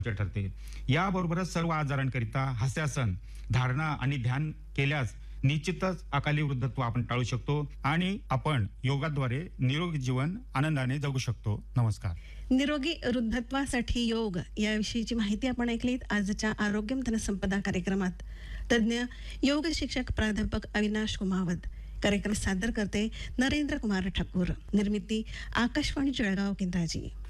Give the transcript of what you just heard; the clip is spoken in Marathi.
ठरते. याबरोबरच सर्व आजारांकरिता हास्यासन, धारणा आणि ध्यान केल्यास निश्चितच अकाली वृद्धत्व आपण टाळू शकतो आणि आपण योगाद्वारे निरोगी जीवन आनंदाने जगू शकतो. नमस्कार. निरोगी वृद्धत्वासाठी योग याविषयीची माहिती आपण ऐकलीत आजच्या आरोग्यम धनसंपदा कार्यक्रमात. तज्ज्ञ योग शिक्षक प्राध्यापक अविनाश कुमावत. कार्यक्रम सादर करते नरेंद्र कुमार ठाकूर. निर्मिती आकाशवाणी जळगाव केंद्राची.